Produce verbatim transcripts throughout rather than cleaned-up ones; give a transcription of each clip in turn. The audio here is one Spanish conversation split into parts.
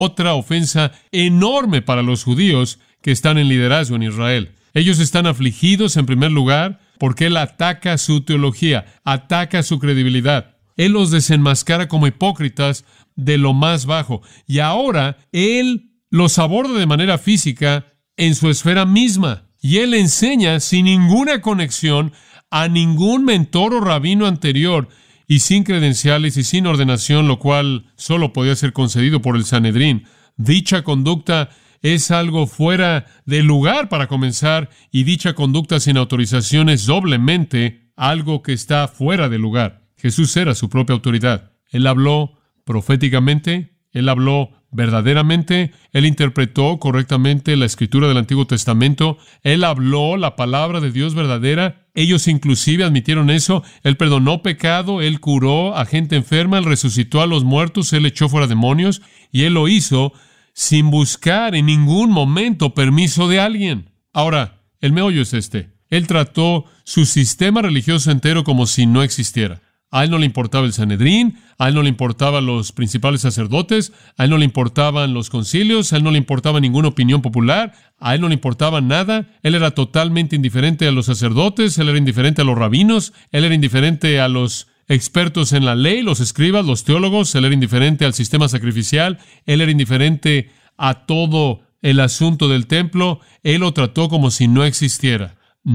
otra ofensa enorme para los judíos que están en liderazgo en Israel. Ellos están afligidos en primer lugar porque Él ataca su teología, ataca su credibilidad. Él los desenmascara como hipócritas de lo más bajo. Y ahora Él los aborda de manera física en su esfera misma. Y Él enseña sin ninguna conexión a ningún mentor o rabino anterior y sin credenciales y sin ordenación, lo cual solo podía ser concedido por el Sanedrín. Dicha conducta es algo fuera de lugar para comenzar, y dicha conducta sin autorización es doblemente algo que está fuera de lugar. Jesús era su propia autoridad. Él habló proféticamente, Él habló verdaderamente, Él interpretó correctamente la Escritura del Antiguo Testamento, Él habló la palabra de Dios verdadera. Ellos inclusive admitieron eso. Él perdonó pecado, Él curó a gente enferma, Él resucitó a los muertos, Él echó fuera demonios, y Él lo hizo sin buscar en ningún momento permiso de alguien. Ahora, el meollo es este. Él trató su sistema religioso entero como si no existiera. A Él no le importaba el Sanedrín, a Él no le importaban los principales sacerdotes, a Él no le importaban los concilios, a Él no le importaba ninguna opinión popular, a Él no le importaba nada. Él era totalmente indiferente a los sacerdotes, Él era indiferente a los rabinos, Él era indiferente a los expertos en la ley, los escribas, los teólogos, Él era indiferente al sistema sacrificial, Él era indiferente a todo el asunto del templo. Él lo trató como si no existiera.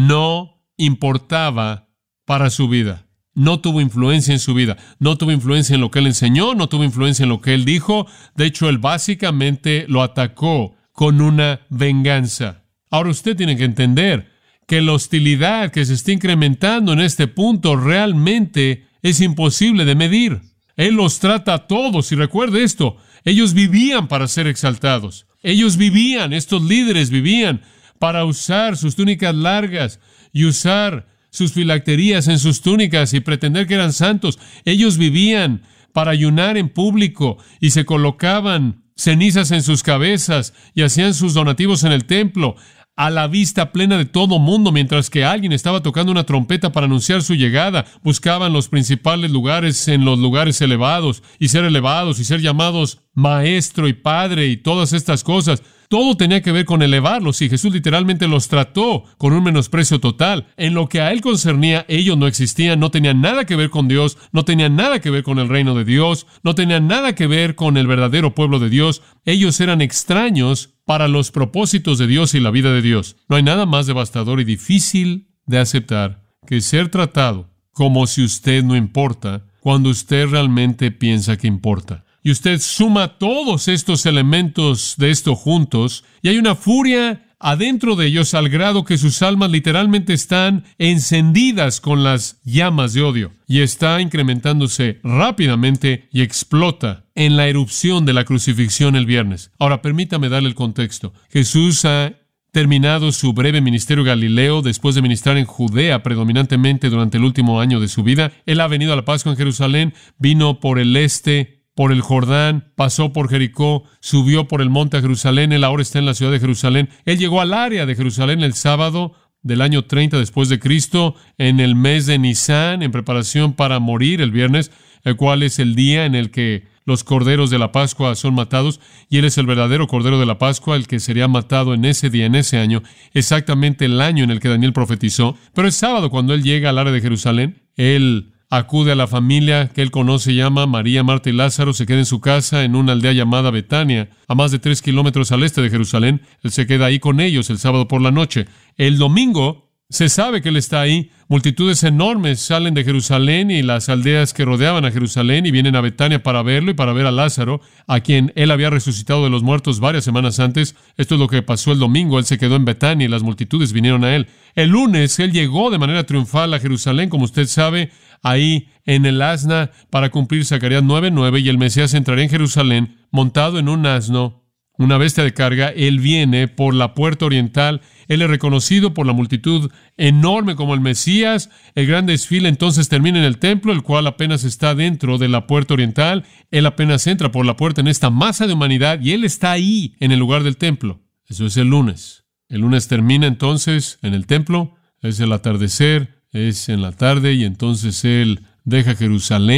No importaba para su vida. No tuvo influencia en su vida. No tuvo influencia en lo que Él enseñó, no tuvo influencia en lo que Él dijo. De hecho, Él básicamente lo atacó con una venganza. Ahora usted tiene que entender que la hostilidad que se está incrementando en este punto realmente es imposible de medir. Él los trata a todos, y recuerde esto, ellos vivían para ser exaltados. Ellos vivían, estos líderes vivían para usar sus túnicas largas y usar sus filacterías en sus túnicas y pretender que eran santos. Ellos vivían para ayunar en público y se colocaban cenizas en sus cabezas y hacían sus donativos en el templo a la vista plena de todo mundo, mientras que alguien estaba tocando una trompeta para anunciar su llegada. Buscaban los principales lugares en los lugares elevados, y ser elevados, y ser llamados maestro y padre, y todas estas cosas. Todo tenía que ver con elevarlos, y Jesús literalmente los trató con un menosprecio total. En lo que a Él concernía, ellos no existían, no tenían nada que ver con Dios, no tenían nada que ver con el reino de Dios, no tenían nada que ver con el verdadero pueblo de Dios. Ellos eran extraños para los propósitos de Dios y la vida de Dios. No hay nada más devastador y difícil de aceptar que ser tratado como si usted no importa, cuando usted realmente piensa que importa. Y usted suma todos estos elementos de esto juntos, y hay una furia adentro de ellos al grado que sus almas literalmente están encendidas con las llamas de odio, y está incrementándose rápidamente y explota en la erupción de la crucifixión el viernes. Ahora, permítame darle el contexto. Jesús ha terminado su breve ministerio galileo después de ministrar en Judea predominantemente durante el último año de su vida. Él ha venido a la Pascua en Jerusalén, vino por el este, por el Jordán, pasó por Jericó, subió por el monte a Jerusalén. Él ahora está en la ciudad de Jerusalén. Él llegó al área de Jerusalén el sábado del año treinta después de Cristo, en el mes de Nisán, en preparación para morir el viernes, el cual es el día en el que los corderos de la Pascua son matados, y Él es el verdadero cordero de la Pascua, el que sería matado en ese día, en ese año, exactamente el año en el que Daniel profetizó. Pero es sábado cuando Él llega al área de Jerusalén. Él acude a la familia que Él conoce, llama María, Marta y Lázaro. Se queda en su casa en una aldea llamada Betania, a más de tres kilómetros al este de Jerusalén. Él se queda ahí con ellos el sábado por la noche. El domingo se sabe que Él está ahí. Multitudes enormes salen de Jerusalén y las aldeas que rodeaban a Jerusalén y vienen a Betania para verlo y para ver a Lázaro, a quien Él había resucitado de los muertos varias semanas antes. Esto es lo que pasó el domingo. Él se quedó en Betania y las multitudes vinieron a Él. El lunes Él llegó de manera triunfal a Jerusalén, como usted sabe, ahí en el asna, para cumplir Zacarías nueve nueve, y el Mesías entraría en Jerusalén montado en un asno, una bestia de carga. Él viene por la puerta oriental. Él es reconocido por la multitud enorme como el Mesías. El gran desfile entonces termina en el templo, el cual apenas está dentro de la puerta oriental. Él apenas entra por la puerta en esta masa de humanidad, y Él está ahí en el lugar del templo. Eso es el lunes. El lunes termina entonces en el templo. Es el atardecer, es en la tarde, y entonces Él deja Jerusalén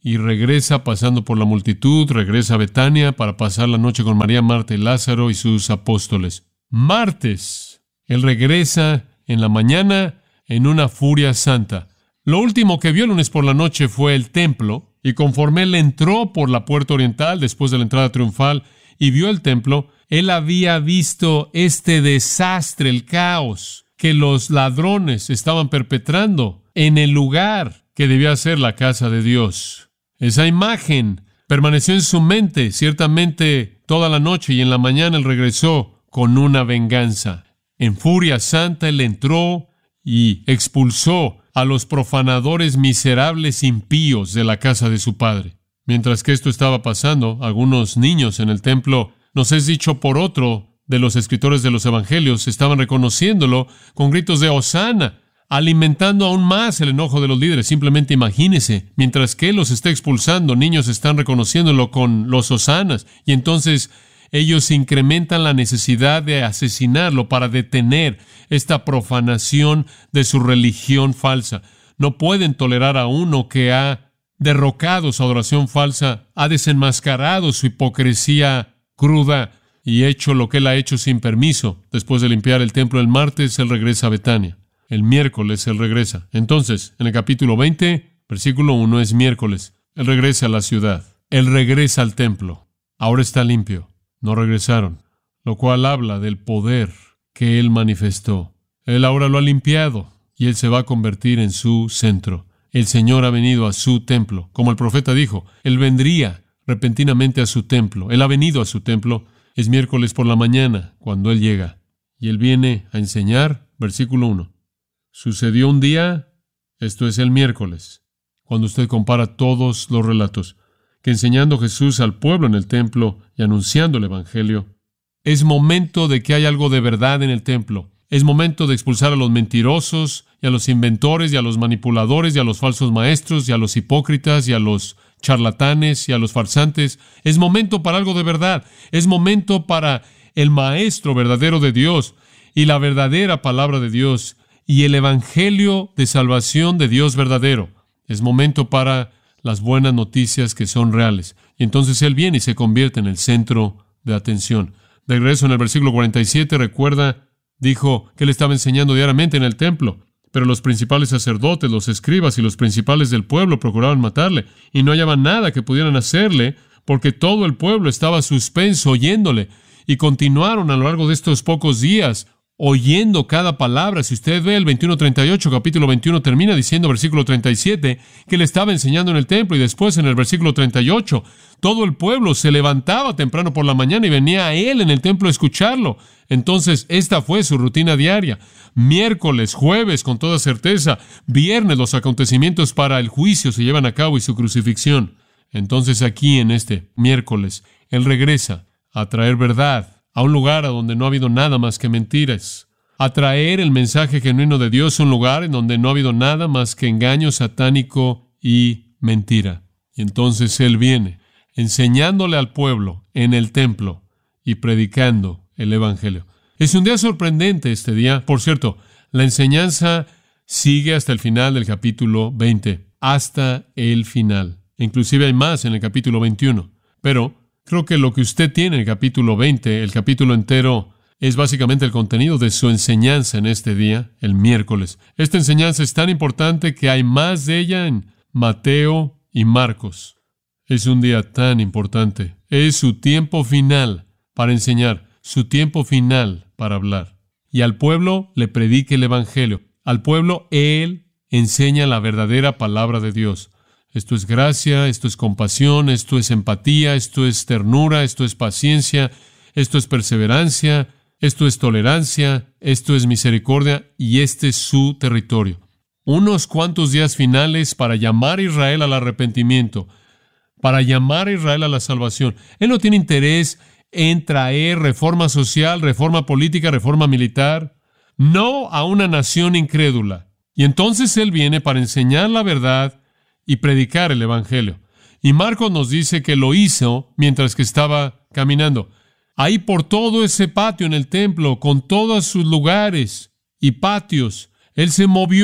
y regresa pasando por la multitud, regresa a Betania para pasar la noche con María, Marta y Lázaro y sus apóstoles. Martes, Él regresa en la mañana en una furia santa. Lo último que vio el lunes por la noche fue el templo, y conforme Él entró por la puerta oriental después de la entrada triunfal y vio el templo, Él había visto este desastre, el caos que los ladrones estaban perpetrando en el lugar que debía ser la casa de Dios. Esa imagen permaneció en su mente ciertamente toda la noche, y en la mañana Él regresó con una venganza. En furia santa Él entró y expulsó a los profanadores miserables impíos de la casa de su padre. Mientras que esto estaba pasando, algunos niños en el templo, nos es dicho por otro de los escritores de los evangelios, estaban reconociéndolo con gritos de Hosana, alimentando aún más el enojo de los líderes. Simplemente imagínese, mientras que Él los está expulsando, niños están reconociéndolo con los hosanas, y entonces ellos incrementan la necesidad de asesinarlo para detener esta profanación de su religión falsa. No pueden tolerar a uno que ha derrocado su adoración falsa, ha desenmascarado su hipocresía cruda y hecho lo que Él ha hecho sin permiso. Después de limpiar el templo el martes, Él regresa a Betania. El miércoles Él regresa. Entonces, en el capítulo veinte, versículo uno, es miércoles. Él regresa a la ciudad. Él regresa al templo. Ahora está limpio. No regresaron, lo cual habla del poder que Él manifestó. Él ahora lo ha limpiado y Él se va a convertir en su centro. El Señor ha venido a su templo. Como el profeta dijo, Él vendría repentinamente a su templo. Él ha venido a su templo. Es miércoles por la mañana cuando Él llega. Y Él viene a enseñar, versículo uno. Sucedió un día, esto es el miércoles, cuando usted compara todos los relatos, que enseñando Jesús al pueblo en el templo y anunciando el Evangelio, es momento de que haya algo de verdad en el templo. Es momento de expulsar a los mentirosos y a los inventores y a los manipuladores y a los falsos maestros y a los hipócritas y a los charlatanes y a los farsantes. Es momento para algo de verdad. Es momento para el maestro verdadero de Dios y la verdadera palabra de Dios y el Evangelio de salvación de Dios verdadero. Es momento para las buenas noticias que son reales. Y entonces Él viene y se convierte en el centro de atención. De regreso en el versículo cuarenta y siete, recuerda, dijo que Él estaba enseñando diariamente en el templo, pero los principales sacerdotes, los escribas y los principales del pueblo procuraban matarle, y no hallaban nada que pudieran hacerle, porque todo el pueblo estaba suspenso oyéndole, y continuaron a lo largo de estos pocos días oyendo cada palabra. Si usted ve el veintiuno treinta y ocho, capítulo veintiuno termina diciendo, versículo treinta y siete, que le estaba enseñando en el templo, y después en el versículo treinta y ocho, todo el pueblo se levantaba temprano por la mañana y venía a Él en el templo a escucharlo. Entonces, esta fue su rutina diaria. Miércoles, jueves, con toda certeza. Viernes, los acontecimientos para el juicio se llevan a cabo y su crucifixión. Entonces, aquí en este miércoles, Él regresa a traer verdad a un lugar a donde no ha habido nada más que mentiras, a traer el mensaje genuino de Dios a un lugar en donde no ha habido nada más que engaño satánico y mentira. Y entonces Él viene, enseñándole al pueblo en el templo y predicando el Evangelio. Es un día sorprendente este día. Por cierto, la enseñanza sigue hasta el final del capítulo veinte, hasta el final. Inclusive hay más en el capítulo veintiuno, pero creo que lo que usted tiene en el capítulo veinte, el capítulo entero, es básicamente el contenido de su enseñanza en este día, el miércoles. Esta enseñanza es tan importante que hay más de ella en Mateo y Marcos. Es un día tan importante. Es su tiempo final para enseñar, su tiempo final para hablar. Y al pueblo le predique el Evangelio. Al pueblo Él enseña la verdadera palabra de Dios. Esto es gracia, esto es compasión, esto es empatía, esto es ternura, esto es paciencia, esto es perseverancia, esto es tolerancia, esto es misericordia, y este es su territorio. Unos cuantos días finales para llamar a Israel al arrepentimiento, para llamar a Israel a la salvación. Él no tiene interés en traer reforma social, reforma política, reforma militar, no a una nación incrédula. Y entonces Él viene para enseñar la verdad y predicar el Evangelio. Y Marcos nos dice que lo hizo mientras que estaba caminando. Ahí por todo ese patio en el templo, con todos sus lugares y patios, Él se movió.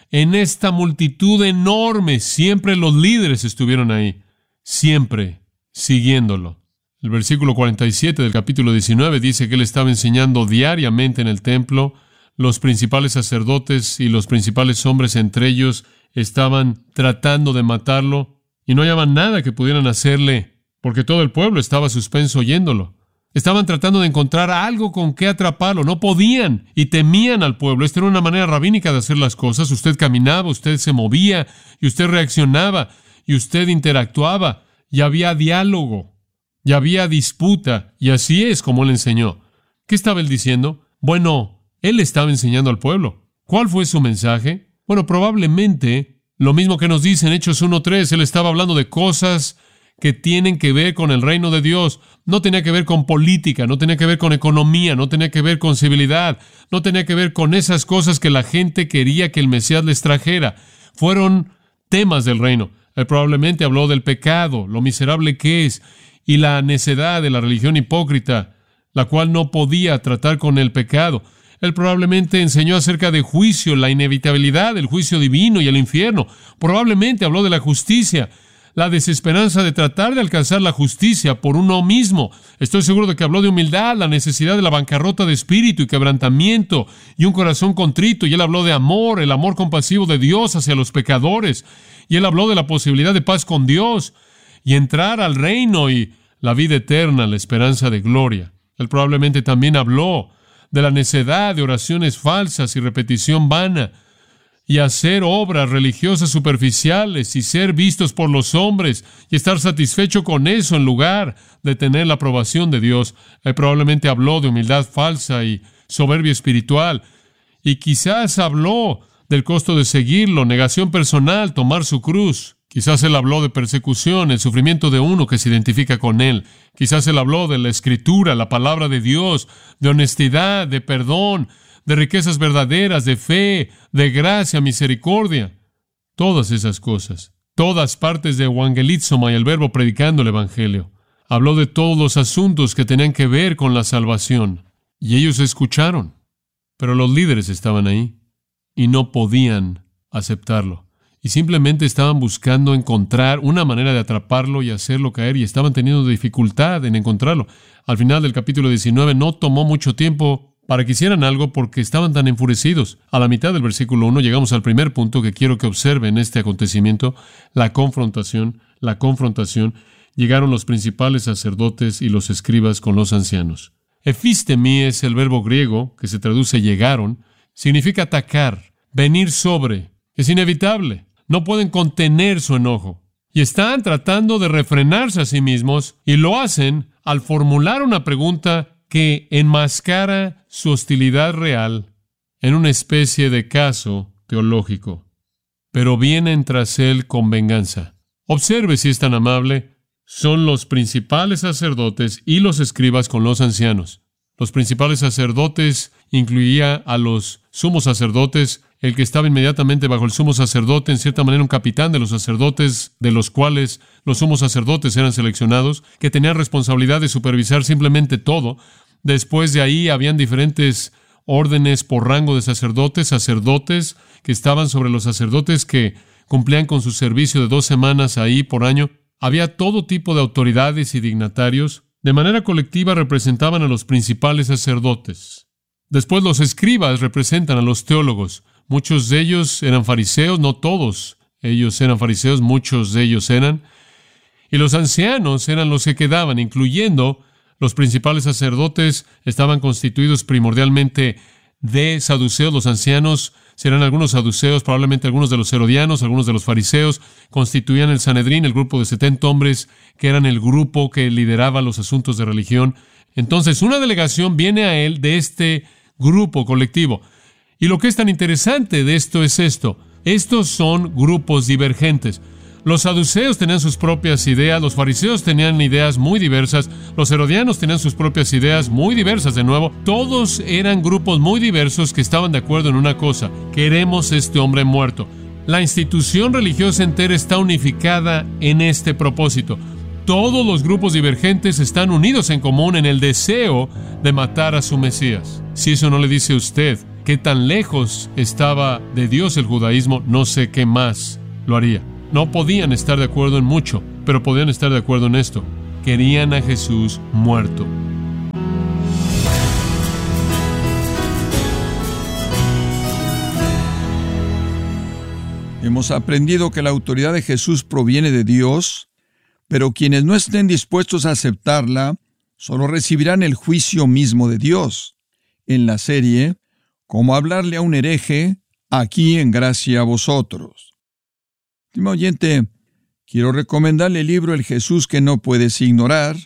En esta multitud enorme, siempre los líderes estuvieron ahí, siempre siguiéndolo. El versículo cuarenta y siete del capítulo diecinueve dice que él estaba enseñando diariamente en el templo. Los principales sacerdotes y los principales hombres entre ellos estaban tratando de matarlo y no hallaban nada que pudieran hacerle porque todo el pueblo estaba suspenso oyéndolo. Estaban tratando de encontrar algo con qué atraparlo. No podían y temían al pueblo. Esta era una manera rabínica de hacer las cosas. Usted caminaba, usted se movía y usted reaccionaba y usted interactuaba y había diálogo y había disputa y así es como él enseñó. ¿Qué estaba él diciendo? Bueno, él estaba enseñando al pueblo. ¿Cuál fue su mensaje? Bueno, probablemente lo mismo que nos dice en Hechos uno tres. Él estaba hablando de cosas que tienen que ver con el reino de Dios. No tenía que ver con política, no tenía que ver con economía, no tenía que ver con civilidad, no tenía que ver con esas cosas que la gente quería que el Mesías les trajera. Fueron temas del reino. Él probablemente habló del pecado, lo miserable que es, y la necedad de la religión hipócrita, la cual no podía tratar con el pecado. Él probablemente enseñó acerca de juicio, la inevitabilidad del juicio divino y el infierno. Probablemente habló de la justicia, la desesperanza de tratar de alcanzar la justicia por uno mismo. Estoy seguro de que habló de humildad, la necesidad de la bancarrota de espíritu y quebrantamiento y un corazón contrito. Y él habló de amor, el amor compasivo de Dios hacia los pecadores. Y él habló de la posibilidad de paz con Dios y entrar al reino y la vida eterna, la esperanza de gloria. Él probablemente también habló de la necedad de oraciones falsas y repetición vana, y hacer obras religiosas superficiales y ser vistos por los hombres y estar satisfecho con eso en lugar de tener la aprobación de Dios. Él probablemente habló de humildad falsa y soberbia espiritual, y quizás habló del costo de seguirlo, negación personal, tomar su cruz. Quizás él habló de persecución, el sufrimiento de uno que se identifica con él. Quizás él habló de la Escritura, la palabra de Dios, de honestidad, de perdón, de riquezas verdaderas, de fe, de gracia, misericordia. Todas esas cosas. Todas partes de evangelizoma y el verbo predicando el evangelio. Habló de todos los asuntos que tenían que ver con la salvación. Y ellos escucharon. Pero los líderes estaban ahí y no podían aceptarlo. Y simplemente estaban buscando encontrar una manera de atraparlo y hacerlo caer, y estaban teniendo dificultad en encontrarlo. Al final del capítulo diecinueve no tomó mucho tiempo para que hicieran algo porque estaban tan enfurecidos. A la mitad del versículo uno llegamos al primer punto que quiero que observen este acontecimiento, la confrontación, la confrontación. Llegaron los principales sacerdotes y los escribas con los ancianos. Epistemi es el verbo griego que se traduce llegaron, significa atacar, venir sobre. Es inevitable. No pueden contener su enojo. Y están tratando de refrenarse a sí mismos y lo hacen al formular una pregunta que enmascara su hostilidad real en una especie de caso teológico. Pero vienen tras él con venganza. Observe si es tan amable. Son los principales sacerdotes y los escribas con los ancianos. Los principales sacerdotes incluía a los sumos sacerdotes, el que estaba inmediatamente bajo el sumo sacerdote, en cierta manera un capitán de los sacerdotes, de los cuales los sumos sacerdotes eran seleccionados, que tenían responsabilidad de supervisar simplemente todo. Después de ahí habían diferentes órdenes por rango de sacerdotes, sacerdotes que estaban sobre los sacerdotes que cumplían con su servicio de dos semanas ahí por año. Había todo tipo de autoridades y dignatarios. De manera colectiva representaban a los principales sacerdotes. Después los escribas representan a los teólogos. Muchos de ellos eran fariseos, no todos ellos eran fariseos, muchos de ellos eran. Y los ancianos eran los que quedaban, incluyendo los principales sacerdotes, estaban constituidos primordialmente de saduceos. Los ancianos serán algunos saduceos, probablemente algunos de los herodianos, algunos de los fariseos. Constituían el Sanedrín, el grupo de setenta hombres, que eran el grupo que lideraba los asuntos de religión. Entonces, una delegación viene a él de este grupo colectivo. Y lo que es tan interesante de esto es esto. Estos son grupos divergentes. Los saduceos tenían sus propias ideas, los fariseos tenían ideas muy diversas, los herodianos tenían sus propias ideas muy diversas de nuevo. Todos eran grupos muy diversos que estaban de acuerdo en una cosa: queremos este hombre muerto. La institución religiosa entera está unificada en este propósito. Todos los grupos divergentes están unidos en común en el deseo de matar a su Mesías. Si eso no le dice a usted qué tan lejos estaba de Dios el judaísmo, no sé qué más lo haría. No podían estar de acuerdo en mucho, pero podían estar de acuerdo en esto. Querían a Jesús muerto. Hemos aprendido que la autoridad de Jesús proviene de Dios, pero quienes no estén dispuestos a aceptarla, solo recibirán el juicio mismo de Dios. En la serie, Cómo hablarle a un hereje, aquí en Gracia a Vosotros. Estimado oyente, quiero recomendarle el libro El Jesús que no puedes ignorar,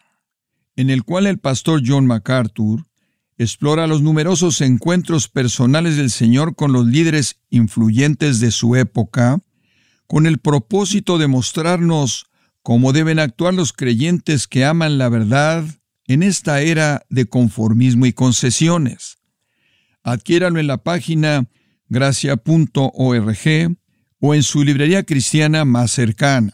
en el cual el pastor John MacArthur explora los numerosos encuentros personales del Señor con los líderes influyentes de su época, con el propósito de mostrarnos cómo deben actuar los creyentes que aman la verdad en esta era de conformismo y concesiones. Adquiéralo en la página gracia punto org o en su librería cristiana más cercana.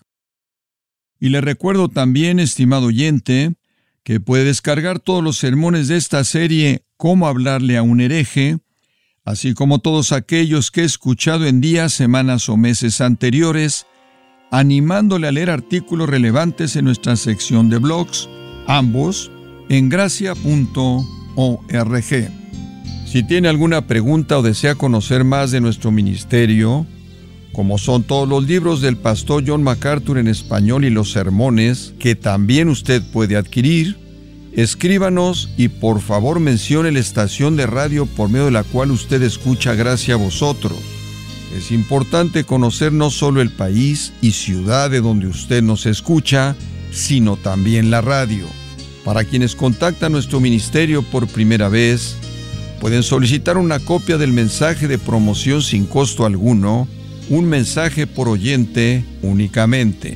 Y le recuerdo también, estimado oyente, que puede descargar todos los sermones de esta serie Cómo hablarle a un hereje, así como todos aquellos que he escuchado en días, semanas o meses anteriores, animándole a leer artículos relevantes en nuestra sección de blogs, ambos en gracia punto org. Si tiene alguna pregunta o desea conocer más de nuestro ministerio, como son todos los libros del pastor John MacArthur en español y los sermones que también usted puede adquirir, escríbanos y por favor mencione la estación de radio por medio de la cual usted escucha Gracia a Vosotros. Es importante conocer no solo el país y ciudad de donde usted nos escucha, sino también la radio. Para quienes contactan nuestro ministerio por primera vez, pueden solicitar una copia del mensaje de promoción sin costo alguno, un mensaje por oyente únicamente.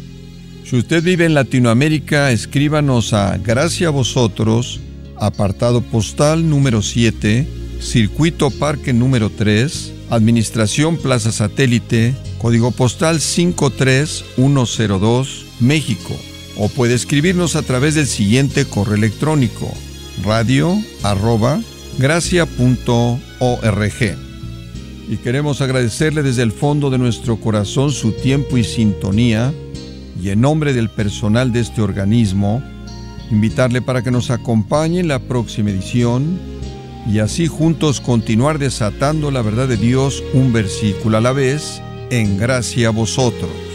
Si usted vive en Latinoamérica, escríbanos a Gracia a Vosotros, apartado postal número siete, Circuito Parque número tres, Administración Plaza Satélite, código postal cinco tres uno cero dos, México. O puede escribirnos a través del siguiente correo electrónico, radio arroba gracia punto org. Y queremos agradecerle desde el fondo de nuestro corazón su tiempo y sintonía, y en nombre del personal de este organismo, invitarle para que nos acompañe en la próxima edición y así juntos continuar desatando la verdad de Dios un versículo a la vez en Gracia a Vosotros.